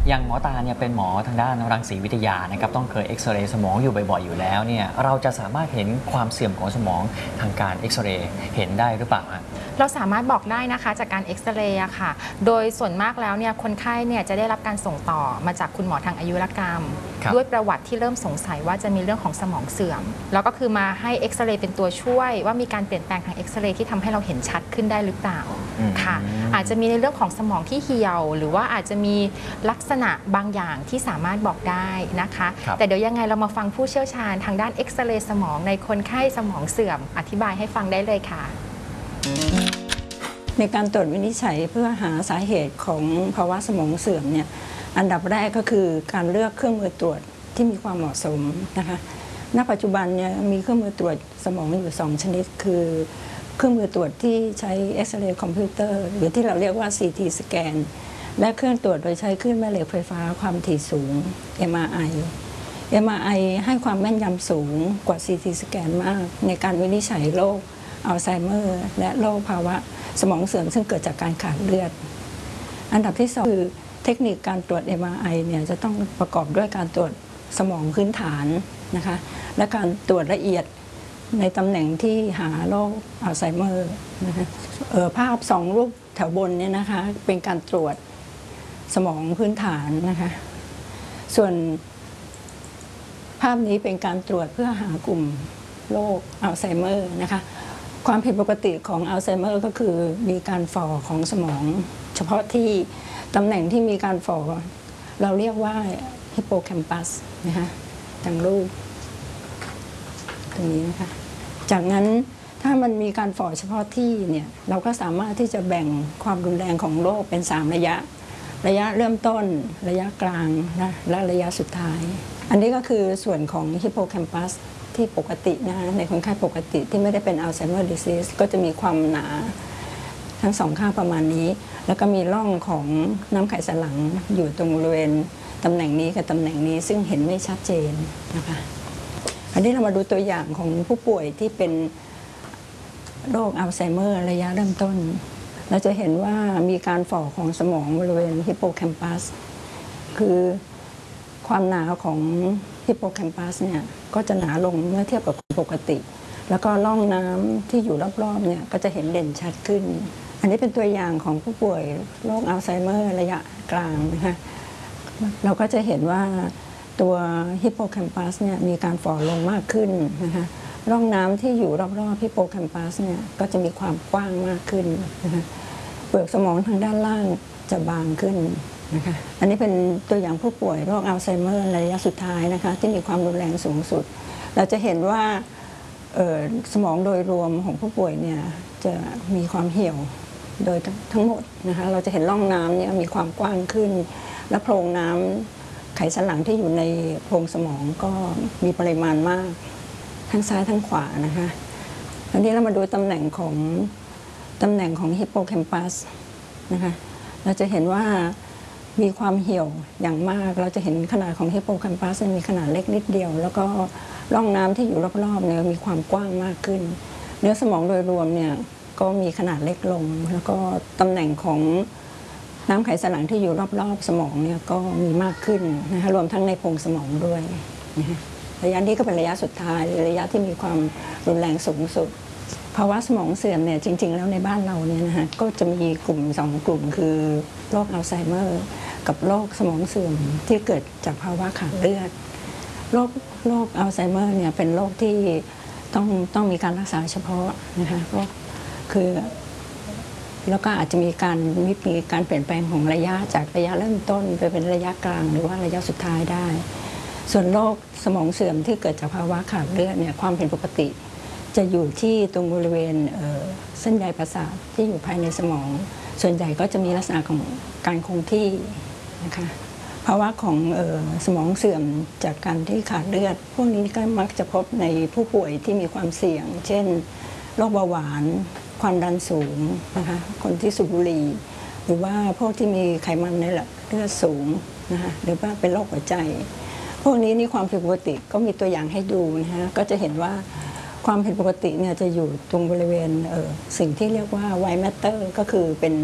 อย่างหมอตาเนี่ยเป็นหมอทางด้านรังสีวิทยานะครับต้องเคยเอ็กซเรย์สมองอยู่บ่อยๆอยู่แล้วเนี่ยเราจะสามารถเห็นความเสื่อมของสมองทางการเอ็กซเรย์เห็นได้หรือเปล่าฮะเราสามารถบอกได้นะคะจากการเอ็กซเรย์ค่ะโดยส่วนมากแล้วเนี่ยคนไข้เนี่ยจะได้รับการส่งต่อมาจากคุณหมอทางอายุรกรรมด้วยประวัติที่เริ่มสงสัยว่าจะมีเรื่องของสมองเสื่อมแล้วก็คือมาให้เอ็กซเรย์เป็นตัวช่วยว่ามีการเปลี่ยนแปลงทางเอ็กซเรย์ที่ทำให้เราเห็นชัดขึ้นได้หรือเปล่าค่ะอาจจะมีในเรื่องของสมองที่เหี่ยวหรือว่าอาจจะมีลักษณะบางอย่างที่สามารถบอกได้นะคะแต่เดี๋ยวยังไงเรามาฟังผู้เชี่ยวชาญทางด้านเอ็กซเรย์สมองในคนไข้สมองเสื่อมอธิบายให้ฟังได้เลยค่ะในการตรวจวินิจฉัยเพื่อหาสาเหตุของภาวะสมองเสื่อมเนี่ยอันดับแรกก็คือการเลือกเครื่องมือตรวจที่มีความเหมาะสมนะคะณปัจจุบันเนี่ยมีเครื่องมือตรวจสมองอยู่2ชนิดคือเครื่องมือตรวจที่ใช้เอ็กซเรย์คอมพิวเตอร์หรือที่เราเรียกว่า CT สแกนและเครื่องตรวจโดยใช้คลื่นแม่เหล็กไฟฟ้าความถี่สูง MRI ให้ความแม่นยำสูงกว่า CT สแกนมากในการวินิจฉัยโรคอัลไซเมอร์และโรคภาวะสมองเสื่อมซึ่งเกิดจากการขาดเลือดอันดับที่2คือเทคนิคการตรวจ MRI เนี่ยจะต้องประกอบด้วยการตรวจสมองพื้นฐานนะคะและการตรวจละเอียดในตำแหน่งที่หาโรคอัลไซเมอร์นะคะภาพ2รูปแถวบนเนี่ยนะคะเป็นการตรวจสมองพื้นฐานนะคะส่วนภาพนี้เป็นการตรวจเพื่อหากลุ่มโรคอัลไซเมอร์นะคะความผิดปกติของอัลไซเมอร์ก็คือมีการฝ่อของสมองเฉพาะที่ตำแหน่งที่มีการฝ่อเราเรียกว่าฮิปโปแคมปัสนะคะทางรูปตรงนี้นะคะจากนั้นถ้ามันมีการฝ่อเฉพาะที่เนี่ยเราก็สามารถที่จะแบ่งความรุนแรงของโรคเป็น3ระยะเริ่มต้นระยะกลางนะและระยะสุดท้ายอันนี้ก็คือส่วนของฮิปโปแคมปัสที่ปกตินะคะในคนไข้ปกติที่ไม่ได้เป็นอัลไซเมอร์ดิซีสก็จะมีความหนาทั้ง2ข้างประมาณนี้แล้วก็มีร่องของน้ำไขสันหลังอยู่ตรงบริเวณตำแหน่งนี้กับตำแหน่งนี้ซึ่งเห็นไม่ชัดเจนนะคะอันนี้เรามาดูตัวอย่างของผู้ป่วยที่เป็นโรคอัลไซเมอร์ระยะเริ่มต้นเราจะเห็นว่ามีการฝ่อของสมองบริเวณฮิปโปแคมปัสคือความหนาของฮิปโปแคมปัสเนี่ยก็จะหนาลงเมื่อเทียบกับคนปกติแล้วก็ร่องน้ำที่อยู่รอบๆเนี่ยก็จะเห็นเด่นชัดขึ้นอันนี้เป็นตัวอย่างของผู้ป่วยโรคอัลไซเมอร์ระยะกลางนะคะเราก็จะเห็นว่าตัวฮิปโปแคมปัสเนี่ยมีการฝ่อลงมากขึ้นนะคะร่องน้ำที่อยู่รอบๆฮิปโปแคมปัสเนี่ยก็จะมีความกว้างมากขึ้นนะคะเปลือกสมองทางด้านล่างจะบางขึ้นนะคะอันนี้เป็นตัวอย่างผู้ป่วยโรคอัลไซเมอร์ระยะสุดท้ายนะคะที่มีความรุนแรงสูงสุดเราจะเห็นว่าสมองโดยรวมของผู้ป่วยเนี่ยจะมีความเหี่ยวโดยทั้งหมดนะคะเราจะเห็นร่องน้ำเนี่ยมีความกว้างขึ้นและโพรงน้ำไขสันหลังที่อยู่ในโพรงสมองก็มีปริมาณมากทั้งซ้ายทั้งขวานะคะอันนี้เรามาดูตำแหน่งของฮิปโปแคมปัสนะคะเราจะเห็นว่ามีความเหี่ยวอย่างมากเราจะเห็นขนาดของฮิปโปแคมปัสมีขนาดเล็กนิดเดียวแล้วก็ร่องน้ำที่อยู่รอบๆเนี่ยมีความกว้างมากขึ้นเนื้อสมองโดยรวมเนี่ยก็มีขนาดเล็กลงแล้วก็ตำแหน่งของน้ำไขสันหลังที่อยู่รอบๆสมองเนี่ยก็มีมากขึ้นนะคะรวมทั้งในโพรงสมองด้วยนะคะระยะนี้ก็เป็นระยะสุดท้ายระยะที่มีความรุนแรงสูงสุดภาวะสมองเสื่อมเนี่ยจริงๆแล้วในบ้านเราเนี่ยนะคะก็จะมีกลุ่ม2กลุ่มคือโรคอัลไซเมอร์กับโรคสมองเสื่อมที่เกิดจากภาวะขาดเลือดโรคอัลไซเมอร์เนี่ยเป็นโรคที่ต้องมีการรักษาเฉพาะนะคะก็คือแล้วก็อาจจะมีการเปลี่ยนแปลงของระยะจากระยะเริ่มต้นไปเป็นระยะกลางหรือว่าระยะสุดท้ายได้ส่วนโรคสมองเสื่อมที่เกิดจากภาวะขาดเลือดเนี่ยความผิดปกติจะอยู่ที่ตรงบริเวณเส้นใยประสาทที่อยู่ภายในสมองส่วนใหญ่ก็จะมีลักษณะของการคงที่นะคะภาวะของสมองเสื่อมจากการที่ขาดเลือดพวกนี้ก็มักจะพบในผู้ป่วยที่มีความเสี่ยงเช่นโรคเบาหวานความดันสูงนะคะคนที่สูบบุหรี่หรือว่าพวกที่มีไขมันในเลือดสูงนะคะหรือว่าเป็นโรคหัวใจพวกนี้นี่ความผิดปกติก็มีตัวอย่างให้ดูนะคะก็จะเห็นว่าความผิดปกติเนี่ยจะอยู่ตรงบริเวณสิ่งที่เรียกว่าไวท์แมตเตอร์ก็คือเป็น